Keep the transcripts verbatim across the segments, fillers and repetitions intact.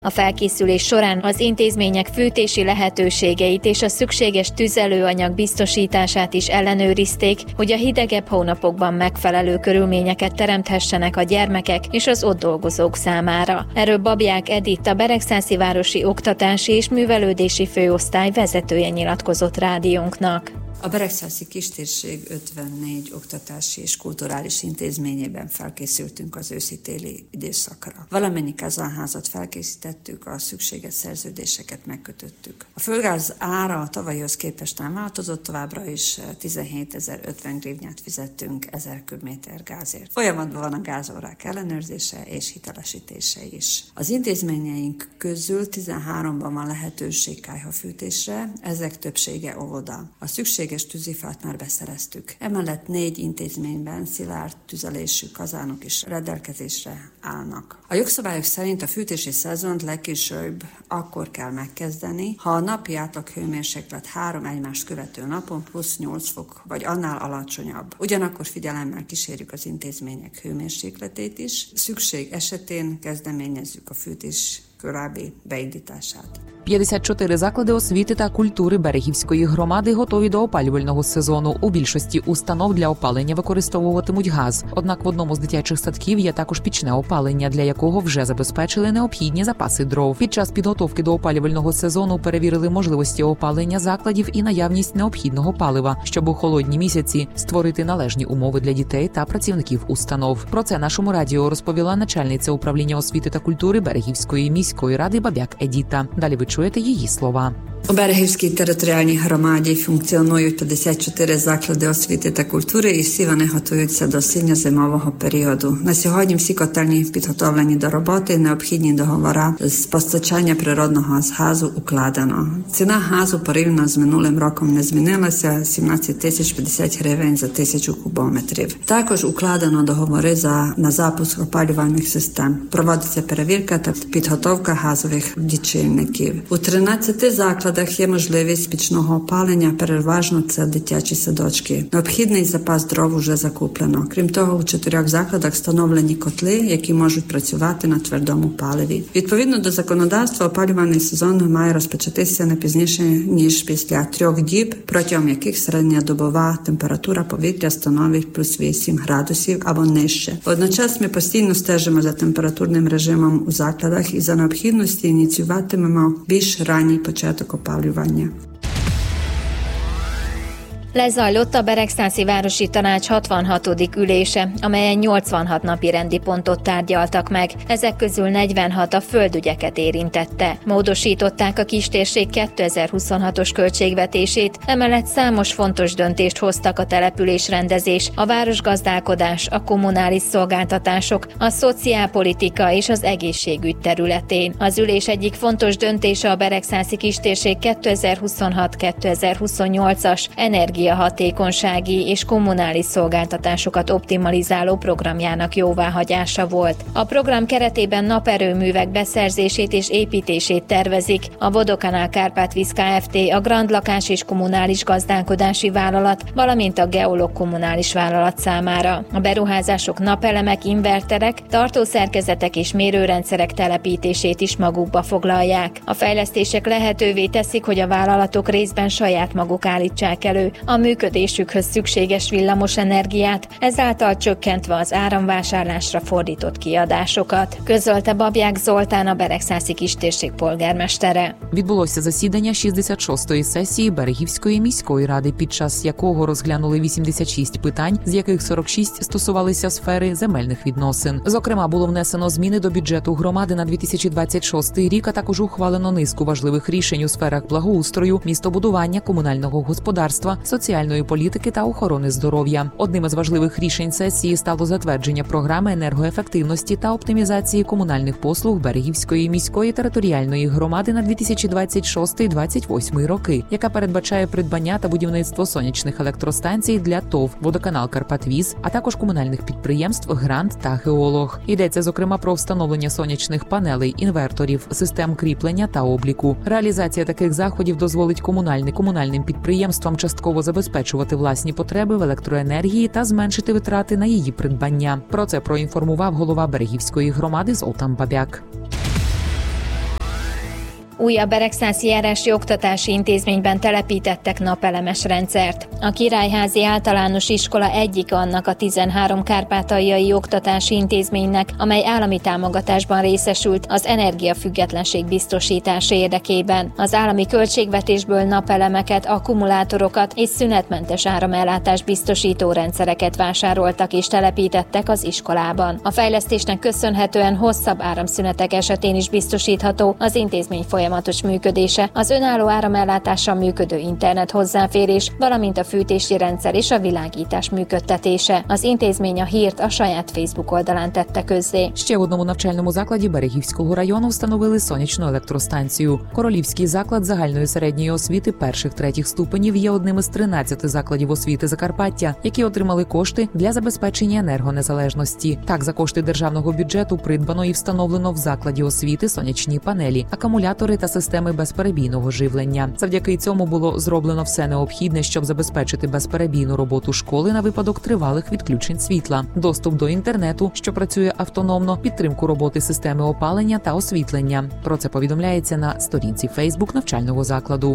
A felkészülés során az intézmények fűtési lehetőségeit és a szükséges tüzelőanyag biztosítását is ellenőrizték, hogy a hidegebb hónapokban megfelelő körülményeket teremthessenek a gyermekek és az ott dolgozók számára. Erről Babják Edith, a Beregszászi Városi Oktatási és Művelődési Főosztály vezetője nyilatkozott rádiónknak. A Beregszászi Kistérség ötvennégy oktatási és kulturális intézményében felkészültünk az őszi-téli időszakra. Valamennyi kazánházat felkészítettük, a szükséges szerződéseket megkötöttük. A földgáz ára a tavalyhoz képest nem változott, továbbra is tizenhétezer-ötven grivnyát fizettünk ezer köbméter gázért. Folyamatban van a gázórák ellenőrzése és hitelesítése is. Az intézményeink közül tizenháromban van lehetőség kályhafűtésre, ezek többsége óvoda. A szükség tűzifát már beszereztük. Emellett négy intézményben szilárd tüzelésű kazánok is rendelkezésre állnak. A jogszabályok szerint a fűtési szezont legkésőbb akkor kell megkezdeni, ha a napi átlag hőmérséklet három egymást követő napon plusz nyolc fok vagy annál alacsonyabb. Ugyanakkor figyelemmel kísérjük az intézmények hőmérsékletét is. Szükség esetén kezdeményezzük a fűtés korábbi beindítását. п'ятдесят чотири заклади освіти та культури Берегівської громади готові до опалювального сезону. У більшості установ для опалення використовуватимуть газ. Однак в одному з дитячих садків є також пічне опалення, для якого вже забезпечили необхідні запаси дров. Під час підготовки до опалювального сезону перевірили можливості опалення закладів і наявність необхідного палива, щоб у холодні місяці створити належні умови для дітей та працівників установ. Про це нашому радіо розповіла начальниця управління освіти та культури Берегівської міської ради Бабяк Едіта. Далі ви чуєте її слова. У Берегівській територіальній громаді функціонують п'ятдесят чотири заклади освіти та культури, і всі вони готуються до осінньо-зимового періоду. На сьогодні всі котельні підготовлені до роботи, необхідні договори з постачання природного газу укладено. Ціна газу порівняно з минулим роком не змінилася – сімнадцять тисяч п'ятдесят гривень за тисячу кубометрів. Також укладено договори за, на запуск опалювальних систем. Проводиться перевірка та підготовка газових лічильників. У тринадцяти закладах є можливість пічного опалення, переважно це дитячі садочки. Необхідний запас дров уже закуплено. Крім того, у чотирьох закладах встановлені котли, які можуть працювати на твердому паливі. Відповідно до законодавства, опалювальний сезон має розпочатися не пізніше, ніж після трьох діб, протягом яких середньодобова температура повітря становить плюс вісім градусів або нижче. Водночас ми постійно стежимо за температурним режимом у закладах і за необхідності ініціюватимемо більш ранній початок опалювання. Lezajlott a Beregszászi Városi Tanács hatvanhatodik ülése, amelyen nyolcvanhat napi rendi pontot tárgyaltak meg, ezek közül negyvenhat a földügyeket érintette. Módosították a kistérség kétezer-huszonhatos költségvetését, emellett számos fontos döntést hoztak a településrendezés, a városgazdálkodás, a kommunális szolgáltatások, a szociálpolitika és az egészségügy területén. Az ülés egyik fontos döntése a Beregszászi kistérség kétezer-huszonhat kétezer-huszonnyolcas energia hatékonysági és kommunális szolgáltatásokat optimalizáló programjának jóváhagyása volt. A program keretében naperőművek beszerzését és építését tervezik a Vodokanál Kárpátvíz Kft., a Grand Lakás és Kommunális Gazdálkodási Vállalat, valamint a Geolog Kommunális Vállalat számára. A beruházások napelemek, inverterek, tartószerkezetek és mérőrendszerek telepítését is magukba foglalják. A fejlesztések lehetővé teszik, hogy a vállalatok részben saját maguk állítsák elő a működésükhöz szükséges villamos energiát, ezáltal csökkentve az áramvásárlásra fordított kiadásokat, közölte Babják Zoltán, a Beregszászi kistérség polgármestere. Відбулося засідання шістдесят шостої сесії Берегівської міської ради, під час якого розглянули вісімдесят шість питань, з яких сорок шість стосувалися сфери земельних відносин. Зокрема, було внесено зміни до бюджету громади на дві тисячі двадцять шостий рік, а також ухвалено низку важливих рішень у сферах благоустрою, містобудування, комунального господарства, соціальної політики та охорони здоров'я. Одним із важливих рішень сесії стало затвердження програми енергоефективності та оптимізації комунальних послуг Берегівської міської територіальної громади на дві тисячі двадцять шостий - двадцять восьмий роки, яка передбачає придбання та будівництво сонячних електростанцій для ТОВ «Водоканал Карпатвіз», а також комунальних підприємств «Грант» та «Геолог». Йдеться, зокрема, про встановлення сонячних панелей, інверторів, систем кріплення та обліку. Реалізація таких заходів дозволить комунальним комунальним підприємствам частково забезпечувати власні потреби в електроенергії та зменшити витрати на її придбання. Про це проінформував голова Берегівської громади Золтан Бабяк. Újabb beregszászi járási oktatási intézményben telepítettek napelemes rendszert. A Királyházi Általános Iskola egyik annak a tizenhárom kárpátaljai oktatási intézménynek, amely állami támogatásban részesült az energiafüggetlenség biztosítása érdekében. Az állami költségvetésből napelemeket, akkumulátorokat és szünetmentes áramellátást biztosító rendszereket vásároltak és telepítettek az iskolában. A fejlesztésnek köszönhetően hosszabb áramszünetek esetén is biztosítható az intézmény folyamatos működése, az önálló áramellátással működő internet hozzáférés, valamint a fűtési rendszer és a világítás működtetése. Az intézmény a hírt a saját Facebook oldalán tette közzé. Ще в одному навчальному закладі Берегівського району встановили сонячну електростанцію. Королівський заклад загальної середньої освіти перших-третіх ступенів є одним із тринадцяти закладів освіти Закарпаття, які отримали кошти для забезпечення енергонезалежності. Так, за кошти державного бюджету придбано і встановлено в закладі освіти сонячні панелі, акумулятори та системи безперебійного живлення. Завдяки цьому було зроблено все необхідне, щоб забезпечити безперебійну роботу школи на випадок тривалих відключень світла, доступ до інтернету, що працює автономно, підтримку роботи системи опалення та освітлення. Про це повідомляється на сторінці Facebook навчального закладу.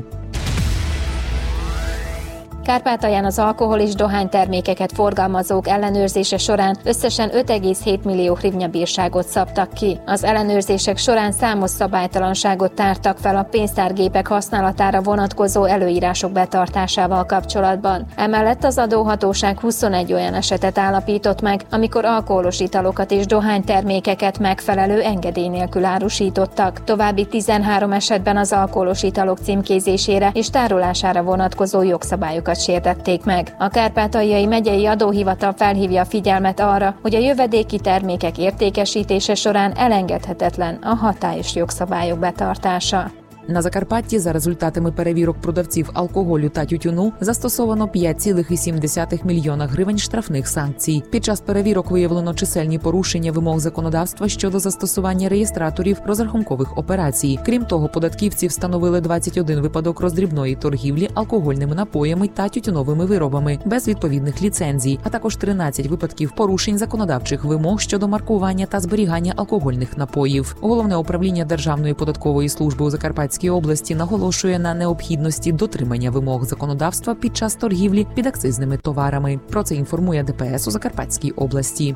Kárpátalján az alkohol és dohánytermékeket forgalmazók ellenőrzése során összesen öt egész hét millió hrivnya bírságot szabtak ki. Az ellenőrzések során számos szabálytalanságot tártak fel a pénztárgépek használatára vonatkozó előírások betartásával kapcsolatban. Emellett az adóhatóság huszonegy olyan esetet állapított meg, amikor alkoholos italokat és dohánytermékeket megfelelő engedély nélkül árusítottak. További tizenhárom esetben az alkoholos italok címkézésére és tárolására vonatkozó jogszabályokat sértették meg. A Kárpátaljai Megyei Adóhivatal felhívja a figyelmet arra, hogy a jövedéki termékek értékesítése során elengedhetetlen a hatályos jogszabályok betartása. На Закарпатті за результатами перевірок продавців алкоголю та тютюну застосовано п'ять цілих вісім десятих мільйона гривень штрафних санкцій. Під час перевірок виявлено чисельні порушення вимог законодавства щодо застосування реєстраторів розрахункових операцій. Крім того, податківці встановили двадцять один випадок роздрібної торгівлі алкогольними напоями та тютюновими виробами без відповідних ліцензій, а також тринадцять випадків порушень законодавчих вимог щодо маркування та зберігання алкогольних напоїв. Головне управління Державної податкової служби у Закарпатській області наголошує на необхідності дотримання вимог законодавства під час торгівлі підакцизними товарами. Про це інформує Де Пе Ес у Закарпатській області.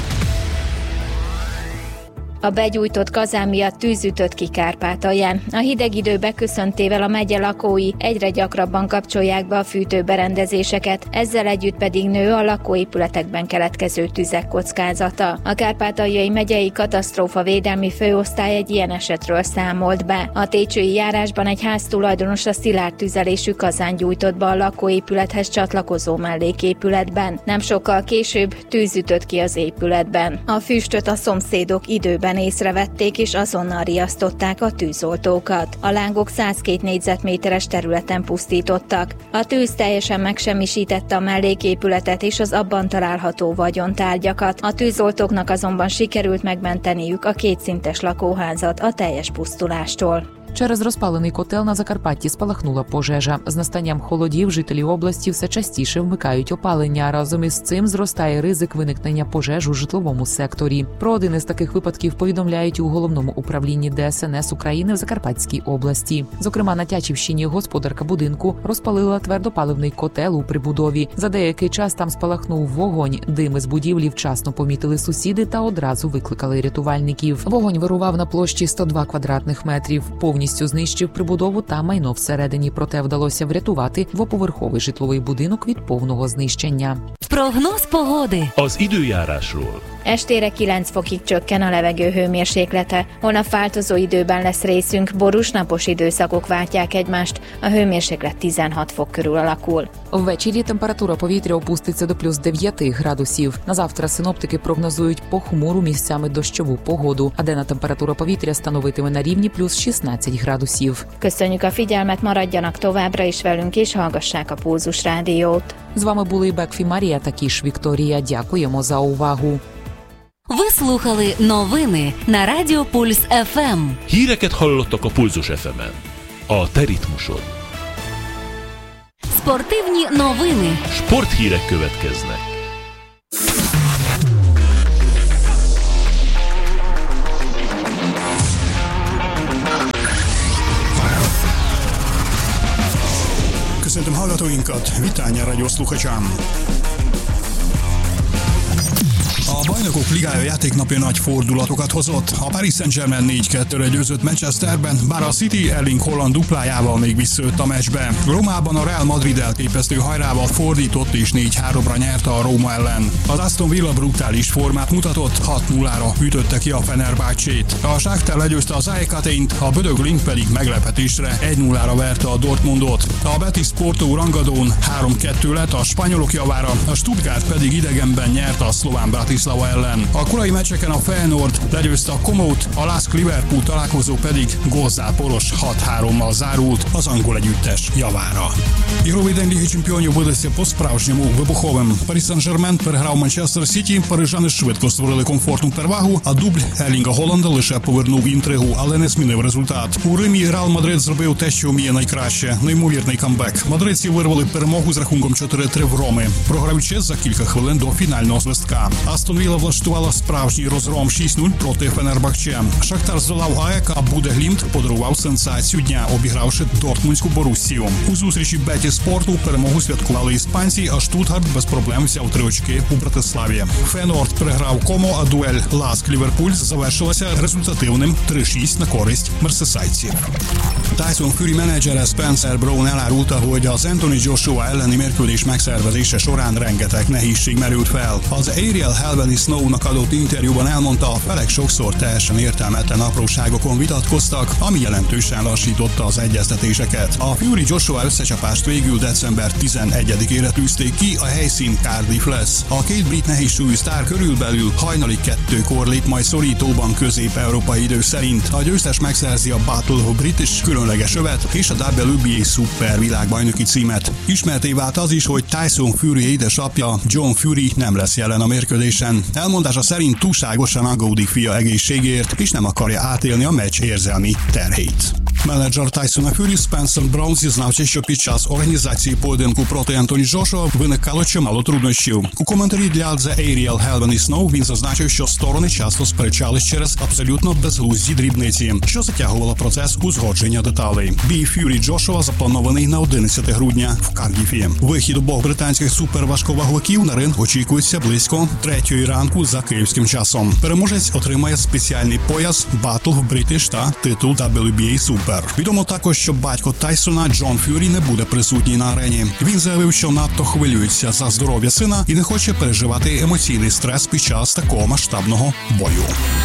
A begyújtott kazán miatt tűz ütött ki Kárpátalján. A hideg idő beköszöntével a megye lakói egyre gyakrabban kapcsolják be a fűtőberendezéseket, ezzel együtt pedig nő a lakóépületekben keletkező tüzek kockázata. A Kárpátaljai Megyei Katasztrófavédelmi Főosztály egy ilyen esetről számolt be. A técsői járásban egy ház tulajdonosa szilárd tüzelésű kazán gyújtott be a lakóépülethez csatlakozó melléképületben. Nem sokkal később tűz ütött ki az épületben. A füstöt a szomszédok időben észrevették és azonnal riasztották a tűzoltókat. A lángok száz két négyzetméteres területen pusztítottak. A tűz teljesen megsemmisítette a melléképületet és az abban található vagyontárgyakat. A tűzoltóknak azonban sikerült megmenteniük a kétszintes lakóházat a teljes pusztulástól. Через розпалений котел на Закарпатті спалахнула пожежа. З настанням холодів жителі області все частіше вмикають опалення. Разом із цим зростає ризик виникнення пожеж у житловому секторі. Про один із таких випадків повідомляють у Головному управлінні Де Ес Ен Ес України в Закарпатській області. Зокрема, на Тячівщині господарка будинку розпалила твердопаливний котел у прибудові. За деякий час там спалахнув вогонь. Дим із будівлі вчасно помітили сусіди та одразу викликали рятувальників. Вогонь вирував на площі сто два квадратних метрів. Повністю знищив прибудову та майно всередині, проте вдалося врятувати двоповерховий житловий будинок від повного знищення. Прогноz pogody. Az időjárásról. Estére kilenc fokig csökken a levegő hőmérséklete. Holnap változó időben lesz részünk, borús napos időszakok váltják egymást, a hőmérséklet tizenhat fok körül alakul. Ввечері температура повітря опуститься до плюс дев'ять градусів. На завтра синоптики прогнозують похмуру місцями дощову погоду, а денна температура повітря становитиме на рівні плюс шістнадцять градусів. Köszönjük a figyelmet, maradjanak továbbra is velünk és hallgassák a Pulzus Rádiót. З вами були Бекфі Марія та Кіш Вікторія. Дякуємо за увагу. Ви слухали новини на Радіо Пульс еф ем. Híreket hallottak a Pulzus еф емен. A te ritmusod. Спортивні новини. Sporthírek következnek. hallgatóinkat, Vitányi rádióslухачам! A Bajnokok Ligája játéknapja nagy fordulatokat hozott. A Paris Saint-Germain négy kettőre győzött Manchesterben, bár a City Erling Haaland duplájával még visszajött a meccsbe. Rómában a Real Madrid elképesztő hajrával fordított és négy háromra nyerte a Róma ellen. Az Aston Villa brutális formát mutatott, hat nullára ütötte ki a Fenerbahcsét. A Shakhtar legyőzte az á é Atént, a Bödöglink pedig meglepetésre egy nullára verte a Dortmundot. A Betis Porto rangadón három kettő lett a spanyolok javára, a Stuttgart pedig idegenben nyerte a szlován Bratislava ellen. A korai meccseken a Feyenoord legyőzte a Komót, a Lask Liverpool találkozó pedig gólzáporos hat hárommal zárult az angol együttes javára. Ігровий день Ліги Чемпіонів видався по-справжньому вибуховим. Paris Saint-Germain переграв Манчестер Сіті, парижани швидко створили комфортну перевагу, а дубль Ерлінга Голланда лише повернув інтригу, але не змінив результат. У Римі Реал Мадрид зробив те, що вміє найкраще – неймовірний камбек. Мадридці вирвали перемогу з рахунком чотири три в Роми, програючи за кілька хвилин до фінального свистка. Астон Вілла влаштувала справжній розгром шість нуль проти Фенербахче. Шахтар здолав а е ка, а Будеглімт подарував сенсацію дня, обігравши Дортмундську Боруссію. У зустрічі Бетіс Порту перемогу святкували іспанці, а Штутгарт без проблем взяв три очки у Братиславі. Фейнорд переграв Комо, а дуель Ласк Ліверпуль завершилася результативним три шість на користь мерсесайців. Tyson Fury menedzsere Spencer Brown elárulta, hogy az Anthony Joshua elleni mérkőzés megszervezése során rengeteg nehézség merült fel. Az Ariel Helveni Snow-nak adott interjúban elmondta, a felek sokszor teljesen értelmetlen apróságokon vitatkoztak, ami jelentősen lassította az egyeztetéseket. A Fury-Joshua összecsapást végül december tizenegyedikére tűzték ki, a helyszín Cardiff lesz. A két brit nehézsúlyú sztár körülbelül hajnali kettőkor lép majd szorítóban közép-európai idő szerint. A győztes megszerzi a Battle of British különleges övet és a dupla vé bé á szuper világbajnoki címet. Ismerté vált az is, hogy Tyson Fury édesapja John Fury nem lesz jelen a mérkőzésen. Elmondása szerint túlságosan aggódik fia egészségért, és nem akarja átélni a meccs érzelmi terhét. Менеджер Тайсона Фюрі Спенсер Браун зізнався, що під час організації поєдинку проти Ентоні Джошуа виникало чимало труднощів. У коментарі для The Ariel Helveni Snow він зазначив, що сторони часто сперечались через абсолютно безглузді дрібниці, що затягувало процес узгодження деталей. Бій Фюрі Джошуа запланований на одинадцяте грудня в Кардіфі. Вихід обох британських суперважковаговиків на ринг очікується близько третьої ранку за київським часом. Переможець отримає спеціальний пояс Battle of British та титул дабл ю бі ей Super. Відомо також, що батько Тайсона Джон Фюрі не буде присутній на арені. Він заявив, що надто хвилюється за здоров'я сина і не хоче переживати емоційний стрес під час такого масштабного бою.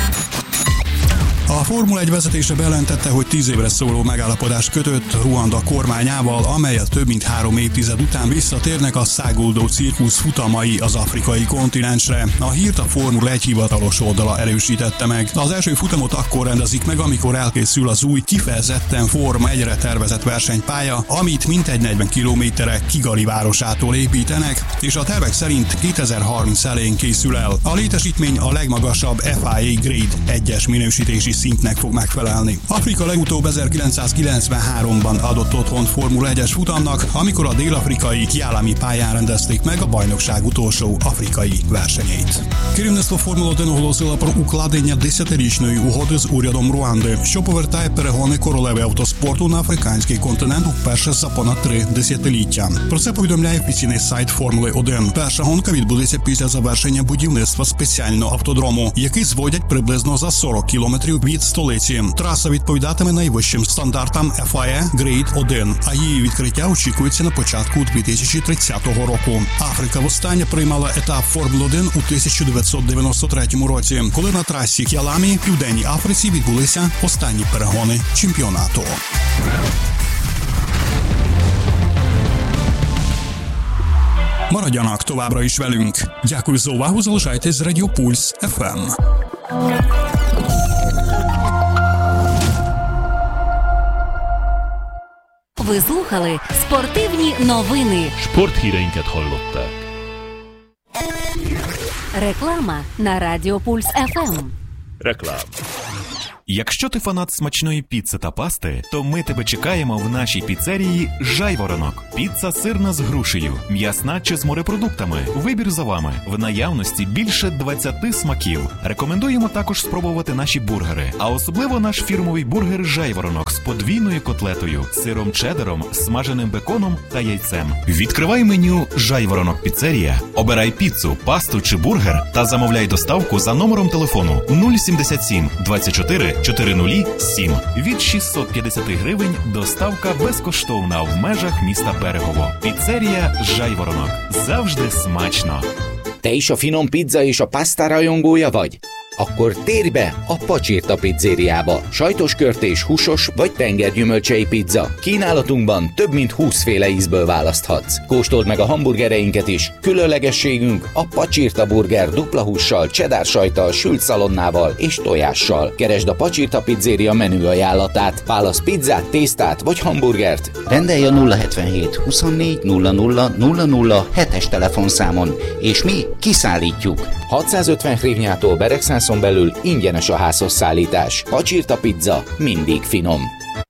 A Formula egy vezetése bejelentette, hogy tíz évre szóló megállapodást kötött Ruanda kormányával, amelyet több mint három évtized után visszatérnek a száguldó cirkusz futamai az afrikai kontinensre. A hírt a Formula egy hivatalos oldala erősítette meg. Az első futamot akkor rendezik meg, amikor elkészül az új, kifejezetten Forma egyre tervezett versenypálya, amit mintegy negyven kilométerre Kigali városától építenek, és a tervek szerint kétezer-harminc elején készül el. A létesítmény a legmagasabb ef i á Grade egyes minősítési szintnek fog megfelelni. Afrika legutóbb ezerkilencszázkilencvenháromban adott otthont Formula egyes futamnak, amikor a dél-afrikai Kialami pályán rendezték meg a bajnokság utolsó afrikai versenyét. Керівництво Формули один оголосило про укладення десятирічної угоди з урядом Руанди, що повертає перегони королеви автоспорту на африканський континент вперше за понад три десятиліття. Про це повідомляє офіційний сайт Формули один. Перша гонка відбудеться після завершення будівництва спеціального автодрому, який зводять приблизно за сорок кілометрів від столиці. Траса відповідатиме найвищим стандартам еф ай ей Grade один, а її відкриття очікується на початку дві тисячі тридцятого року. Африка востаннє приймала етап Формули один у тисяча дев'ятсот дев'яносто третьому році, коли на трасі Кіаламі в Південній Африці відбулися останні перегони чемпіонату. Maradjanak továbbra is velünk. Дякую за увагу, залишайтесь з Радіо Пульс еф ем. Ви слухали спортивні новини. Sporthíreinket hallották. Реклама на Радіо Пульс еф ем. Reklám. Якщо ти фанат смачної піци та пасти, то ми тебе чекаємо в нашій піцерії «Жайворонок». Піца сирна з грушею, м'ясна чи з морепродуктами. Вибір за вами. В наявності більше двадцяти смаків. Рекомендуємо також спробувати наші бургери, а особливо наш фірмовий бургер «Жайворонок» з подвійною котлетою, сиром чеддером, смаженим беконом та яйцем. Відкривай меню «Жайворонок Піцерія», обирай піцу, пасту чи бургер та замовляй доставку за номером телефону нуль сімдесят сім двадцять чотири чотиридесят сім. Від шістсот п'ятдесят гривень доставка безкоштовна в межах міста Берегово. Піцерія «Жайворонок». Завжди смачно. Te is a finom pizza és a pasta rajongója vagy? Akkor térj be a Pacsirta pizzériába. Sajtos körtés, húsos vagy tengergyümölcsei pizza. Kínálatunkban több mint húsz féle ízből választhatsz. Kóstold meg a hamburgereinket is. Különlegességünk a Pacsirta burger dupla hússal, cheddar sajttal, sült szalonnával és tojással. Keresd a Pacsirta Pizzéria menü ajánlatát. Válasz pizzát, tésztát vagy hamburgert. Rendelj a nulla hetvenhét huszonnégy nulla nulla nulla nulla hetes telefonszámon, és mi kiszállítjuk. hatszázötven hrivnyától Beregszászon belül ingyenes a házhoz szállítás. Pacsirta pizza mindig finom.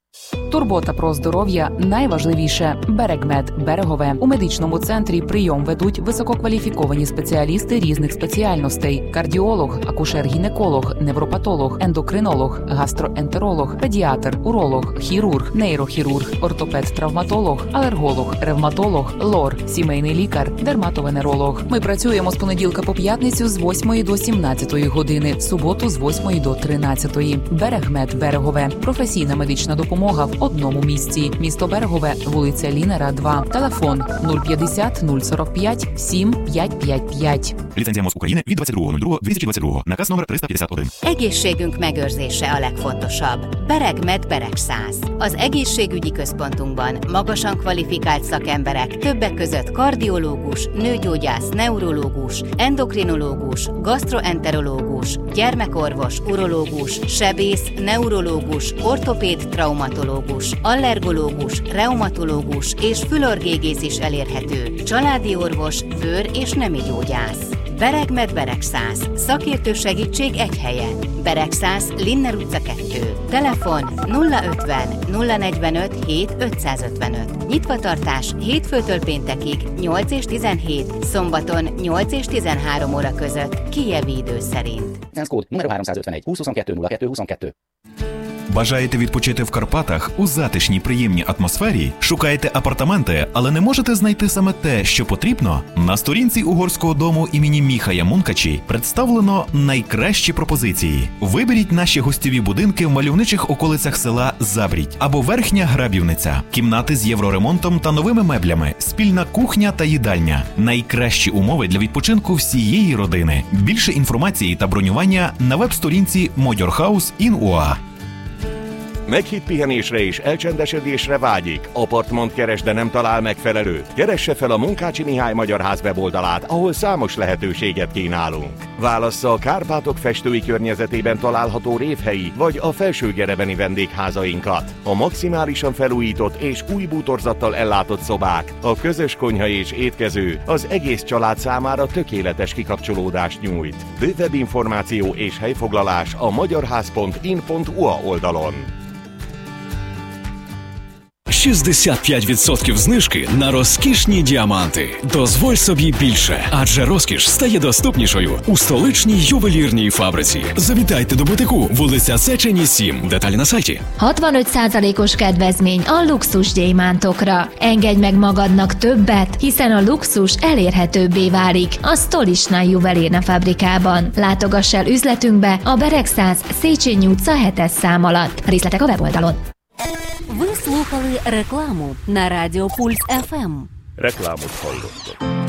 Турбота про здоров'я найважливіше. Берегмед, Берегове. У медичному центрі прийом ведуть висококваліфіковані спеціалісти різних спеціальностей: кардіолог, акушер-гінеколог, невропатолог, ендокринолог, гастроентеролог, педіатр, уролог, хірург, нейрохірург, ортопед-травматолог, алерголог, ревматолог, лор, сімейний лікар, дерматовенеролог. Ми працюємо з понеділка по п'ятницю з восьмої до сімнадцятої години, в суботу з восьмої до тринадцятої. Берегмед, Берегове. Професійна медична допомога в одному місці. Місто Берегове, вулиця Лінера, два. Телефон нуль п'ятдесят нуль сорок п'ять сім п'ять п'ять п'ять. Ліцензія МОЗ України від двадцять другого другого дві тисячі двадцять другого. Наказ номер триста п'ятдесят один. Egészségünk megőrzése a legfontosabb. Beregmed Beregszász. Az egészségügyi központunkban magasan kvalifikált szakemberek, többek között kardiológus, nőgyógyász, neurológus, endokrinológus, gastroenterológus, gyermekorvos, urológus, sebész, neurológus, ortopéd, traumatológus, allergológus, reumatológus és fülorgégész is elérhető, családi orvos, bőr- és nemi gyógyász. Beregmed Beregszász. Szakértő segítség egy helyen. Beregszász, Linner utca kettő. Telefon nulla ötven nulla negyvenöt hét ötszázötvenöt. Nyitvatartás hétfőtől péntekig nyolc és tizenhét, szombaton nyolc és tizenhárom óra között, kijevi idő szerint. Kód numer háromszázötvenegy húsz huszonkettő nulla kettő huszonkettő. Бажаєте відпочити в Карпатах у затишній приємній атмосфері? Шукаєте апартаменти, але не можете знайти саме те, що потрібно? На сторінці угорського дому імені Міхая Мункачі представлено найкращі пропозиції. Виберіть наші гостєві будинки в мальовничих околицях села Забрідь або Верхня Грабівниця. Кімнати з євроремонтом та новими меблями, спільна кухня та їдальня. Найкращі умови для відпочинку всієї родини. Більше інформації та бронювання на веб-сторінці Magyarhaus in u a. Meghitt pihenésre és elcsendesedésre vágyik. Apartmant keres, de nem talál megfelelőt? Keresse fel a Munkácsi Mihály Magyar Ház weboldalát, ahol számos lehetőséget kínálunk. Válassza a Kárpátok festői környezetében található révhelyi vagy a Felsőgerebeni vendégházainkat. A maximálisan felújított és új bútorzattal ellátott szobák, a közös konyha és étkező az egész család számára tökéletes kikapcsolódást nyújt. Bővebb információ és helyfoglalás a magyarház pont in pont u a oldalon. шістдесят п'ять відсотків знижки на розкішні діаманти. Дозволь собі більше, адже розкіш стає доступнішою у столичній ювелірній фабриці. Завітайте до бутику, вулиця Széchenyi сім. Деталі на сайті. hatvanöt százalékos kedvezmény a luxus gyémántokra. Engedj meg magadnak többet, hiszen a luxus elérhetőbbé válik a Stolichnál Juvelírna fabrikában. Látogass el üzletünkbe a Beregszász Széchenyi utca hetes szám alatt. Részletek a weboldalon. Ви слухали рекламу на Радіо Пульс еф ем. Reklámot hallottak.